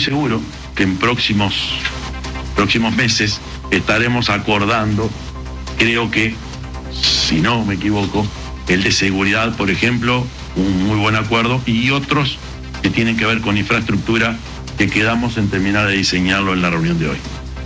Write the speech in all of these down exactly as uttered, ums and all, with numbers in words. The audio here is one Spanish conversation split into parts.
seguro que en próximos, próximos meses estaremos acordando, creo que, si no me equivoco, el de seguridad, por ejemplo, un muy buen acuerdo, y otros que tienen que ver con infraestructura que quedamos en terminar de diseñarlo en la reunión de hoy.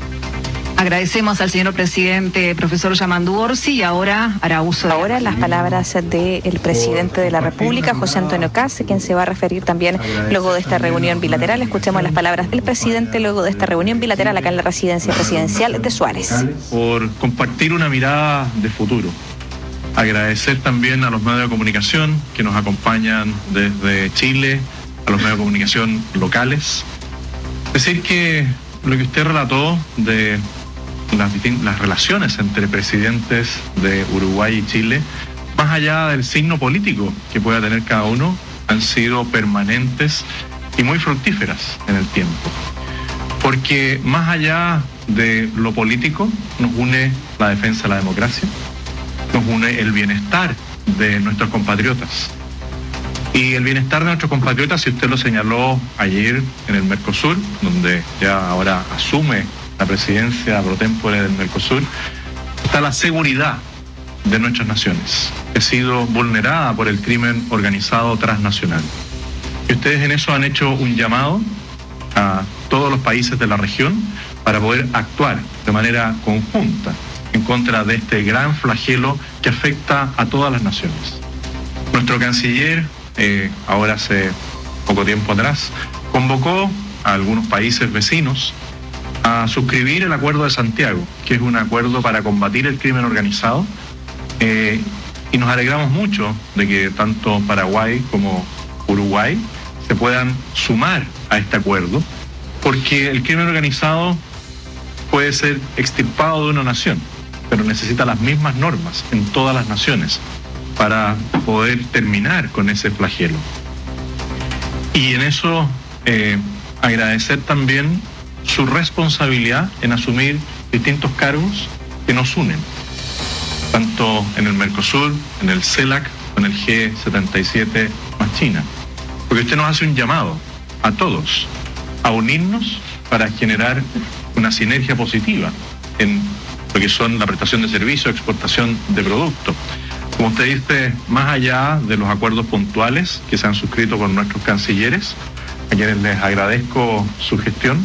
Agradecemos al señor presidente, profesor Yamandu Orsi, y ahora hará uso de... Ahora las palabras del presidente de la República, José Antonio Kast, quien se va a referir también luego de esta reunión bilateral. Escuchemos las palabras del presidente luego de esta reunión bilateral acá en la residencia presidencial de Suárez. Por compartir una mirada de futuro. Agradecer también a los medios de comunicación que nos acompañan desde Chile, a los medios de comunicación locales. Decir que lo que usted relató de las, las relaciones entre presidentes de Uruguay y Chile, más allá del signo político que pueda tener cada uno, han sido permanentes y muy fructíferas en el tiempo. Porque más allá de lo político, nos une la defensa de la democracia, nos une el bienestar de nuestros compatriotas. Y el bienestar de nuestros compatriotas, si usted lo señaló ayer en el Mercosur, donde ya ahora asume la presidencia pro tempore del Mercosur, está la seguridad de nuestras naciones, que ha sido vulnerada por el crimen organizado transnacional. Y ustedes en eso han hecho un llamado a todos los países de la región para poder actuar de manera conjunta en contra de este gran flagelo que afecta a todas las naciones. Nuestro canciller, eh, ahora hace poco tiempo atrás, convocó a algunos países vecinos a suscribir el Acuerdo de Santiago, que es un acuerdo para combatir el crimen organizado, eh, y nos alegramos mucho de que tanto Paraguay como Uruguay se puedan sumar a este acuerdo, porque el crimen organizado puede ser extirpado de una nación, pero necesita las mismas normas en todas las naciones para poder terminar con ese flagelo. Y en eso eh, agradecer también su responsabilidad en asumir distintos cargos que nos unen, tanto en el Mercosur, en el CELAC, con el G setenta y siete más China, porque usted nos hace un llamado a todos a unirnos para generar una sinergia positiva en lo que son la prestación de servicios, exportación de productos. Como usted dice, más allá de los acuerdos puntuales que se han suscrito con nuestros cancilleres, a quienes les agradezco su gestión,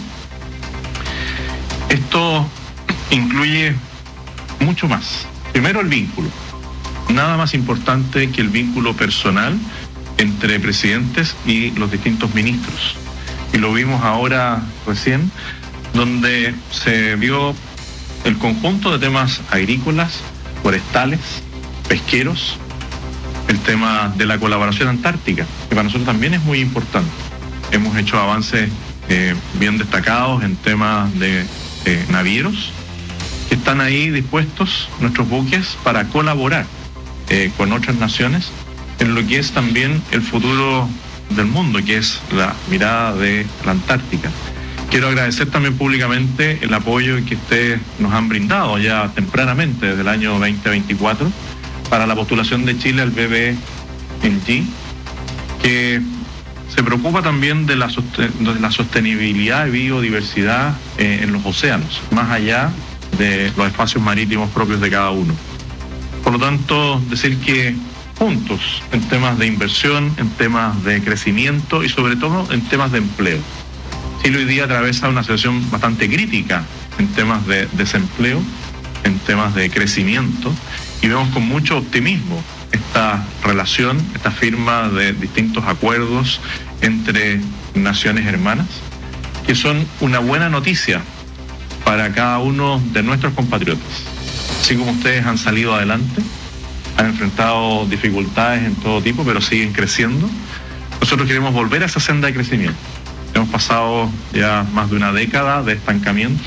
esto incluye mucho más. Primero, el vínculo. Nada más importante que el vínculo personal entre presidentes y los distintos ministros. Y lo vimos ahora recién, donde se vio el conjunto de temas agrícolas, forestales, pesqueros, el tema de la colaboración antártica, que para nosotros también es muy importante. Hemos hecho avances eh, bien destacados en temas de eh, navieros, que están ahí dispuestos, nuestros buques, para colaborar eh, con otras naciones en lo que es también el futuro del mundo, que es la mirada de la Antártica. Quiero agradecer también públicamente el apoyo que ustedes nos han brindado ya tempranamente desde el año veinte veinticuatro para la postulación de Chile al B B N G, que se preocupa también de la, de la sostenibilidad y biodiversidad eh, en los océanos, más allá de los espacios marítimos propios de cada uno. Por lo tanto, decir que juntos en temas de inversión, en temas de crecimiento y sobre todo en temas de empleo. Chile hoy día atraviesa una situación bastante crítica en temas de desempleo, en temas de crecimiento, y vemos con mucho optimismo esta relación, esta firma de distintos acuerdos entre naciones hermanas, que son una buena noticia para cada uno de nuestros compatriotas. Así como ustedes han salido adelante, han enfrentado dificultades en todo tipo, pero siguen creciendo, nosotros queremos volver a esa senda de crecimiento. Hemos pasado ya más de una década de estancamiento,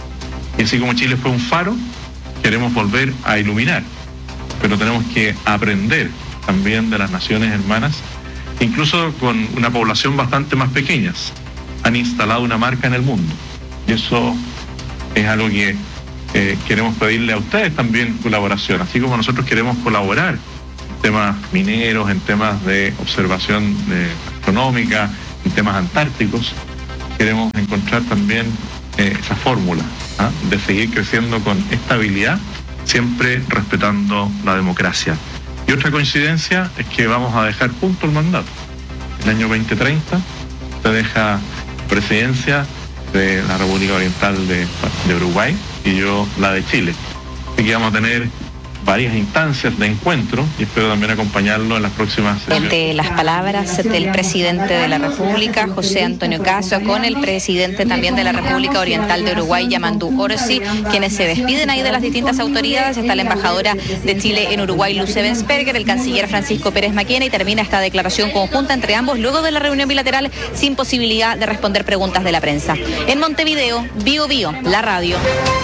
y así como Chile fue un faro, queremos volver a iluminar, pero tenemos que aprender también de las naciones hermanas, incluso con una población bastante más pequeña, han instalado una marca en el mundo, y eso es algo que eh, queremos pedirle a ustedes también colaboración, así como nosotros queremos colaborar en temas mineros, en temas de observación eh, astronómica, en temas antárticos. queremos encontrar también eh, esa fórmula ¿ah? de seguir creciendo con estabilidad, siempre respetando la democracia. Y otra coincidencia es que vamos a dejar junto el mandato. El año veinte treinta se deja presidencia de la República Oriental de, de Uruguay y yo la de Chile. Así que vamos a tener varias instancias de encuentro y espero también acompañarlo en las próximas sesiones. Entre las palabras del presidente de la República, José Antonio Caz, con el presidente también de la República Oriental de Uruguay, Yamandu Orsi, quienes se despiden ahí de las distintas autoridades. Está la embajadora de Chile en Uruguay, Luz Ebensperger, el canciller Francisco Pérez Maquena, y termina esta declaración conjunta entre ambos luego de la reunión bilateral sin posibilidad de responder preguntas de la prensa. En Montevideo, Bio Bio, la radio.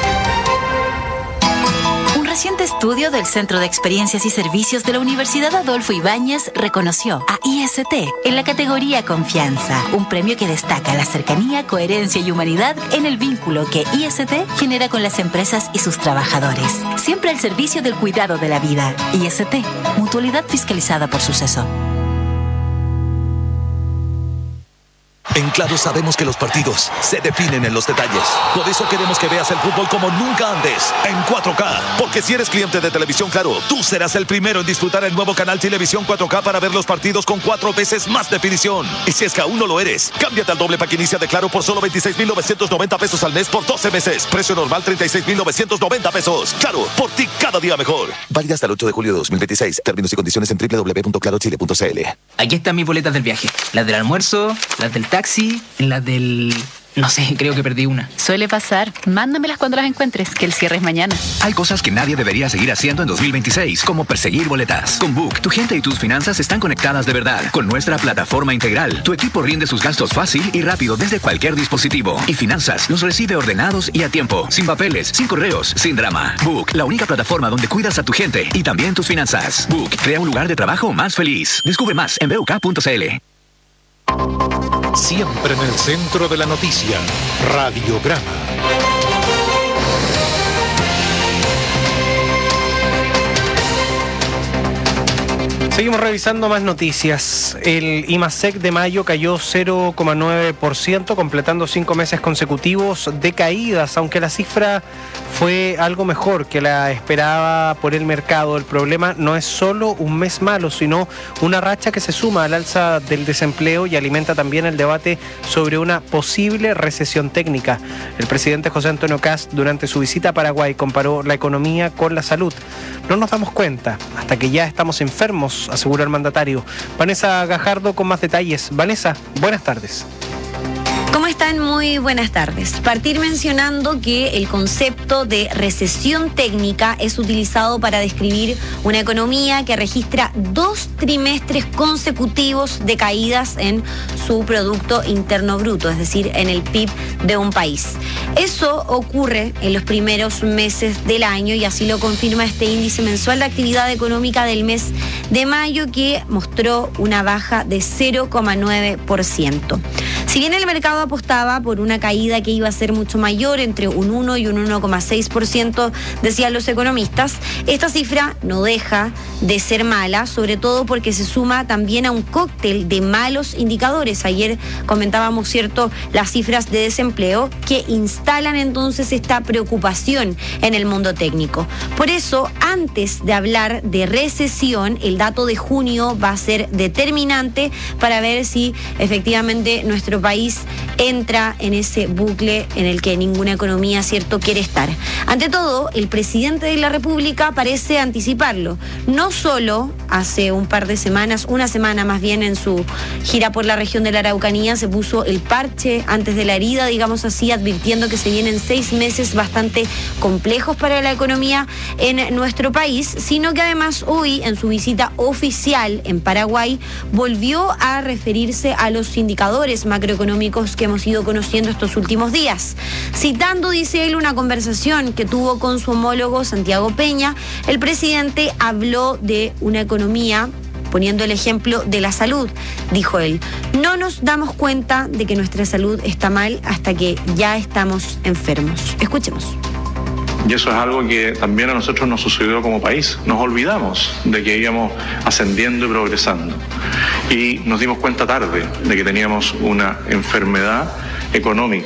Un reciente estudio del Centro de Experiencias y Servicios de la Universidad Adolfo Ibáñez reconoció a I S T en la categoría Confianza, un premio que destaca la cercanía, coherencia y humanidad en el vínculo que I S T genera con las empresas y sus trabajadores. Siempre al servicio del cuidado de la vida. I S T, mutualidad fiscalizada por Suceso. En Claro sabemos que los partidos se definen en los detalles. Por eso queremos que veas el fútbol como nunca antes, en cuatro K. Porque si eres cliente de Televisión Claro, tú serás el primero en disfrutar el nuevo canal Televisión cuatro K para ver los partidos con cuatro veces más definición. Y si es que aún no lo eres, cámbiate al doble pack inicia de Claro por solo veintiséis mil novecientos noventa pesos al mes por doce meses. Precio normal treinta y seis mil novecientos noventa pesos. Claro, por ti cada día mejor. Válida hasta el ocho de julio de dos mil veintiséis. Términos y condiciones en doble u doble u doble u punto claro chile punto c l. Aquí están mis boletas del viaje. Las del almuerzo, las del taxi, las del... No sé, creo que perdí una. Suele pasar. Mándamelas cuando las encuentres, que el cierre es mañana. Hay cosas que nadie debería seguir haciendo en dos mil veintiséis, como perseguir boletas. Con Book, tu gente y tus finanzas están conectadas de verdad. Con nuestra plataforma integral, tu equipo rinde sus gastos fácil y rápido desde cualquier dispositivo. Y finanzas los recibe ordenados y a tiempo. Sin papeles, sin correos, sin drama. Book, la única plataforma donde cuidas a tu gente y también tus finanzas. Book, crea un lugar de trabajo más feliz. Descubre más en b u k punto c l. Siempre en el centro de la noticia, Radiograma. Seguimos revisando más noticias. El IMASEC de mayo cayó cero coma nueve por ciento, completando cinco meses consecutivos de caídas, aunque la cifra fue algo mejor que la esperaba por el mercado. El problema no es solo un mes malo, sino una racha que se suma al alza del desempleo y alimenta también el debate sobre una posible recesión técnica. El presidente José Antonio Caz, durante su visita a Paraguay, comparó la economía con la salud. No nos damos cuenta hasta que ya estamos enfermos, aseguró el mandatario. Vanessa Gajardo con más detalles. Vanessa, buenas tardes. ¿Cómo están? Muy buenas tardes. Partir mencionando que el concepto de recesión técnica es utilizado para describir una economía que registra dos trimestres consecutivos de caídas en su Producto Interno Bruto, es decir, en el P I B de un país. Eso ocurre en los primeros meses del año y así lo confirma este índice mensual de actividad económica del mes de mayo, que mostró una baja de cero coma nueve por ciento. Si bien el mercado apostaba por una caída que iba a ser mucho mayor, entre un uno y un uno coma seis por ciento, decían los economistas, esta cifra no deja de ser mala, sobre todo porque se suma también a un cóctel de malos indicadores. Ayer comentábamos, cierto, las cifras de desempleo que instalan entonces esta preocupación en el mundo técnico. Por eso, antes de hablar de recesión, el dato de junio va a ser determinante para ver si efectivamente nuestro país entra en ese bucle en el que ninguna economía, cierto, quiere estar. Ante todo, el presidente de la República parece anticiparlo. No solo hace un par de semanas, una semana más bien, en su gira por la región de la Araucanía, se puso el parche antes de la herida, digamos así, advirtiendo que se vienen seis meses bastante complejos para la economía en nuestro país, sino que además hoy, en su visita oficial en Paraguay, volvió a referirse a los indicadores macroeconómicos que hemos ido conociendo estos últimos días. Citando, dice él, una conversación que tuvo con su homólogo Santiago Peña, el presidente habló de una economía, poniendo el ejemplo de la salud. Dijo él, no nos damos cuenta de que nuestra salud está mal hasta que ya estamos enfermos. Escuchemos. Y eso es algo que también a nosotros nos sucedió como país. Nos olvidamos de que íbamos ascendiendo y progresando. Y nos dimos cuenta tarde de que teníamos una enfermedad económica.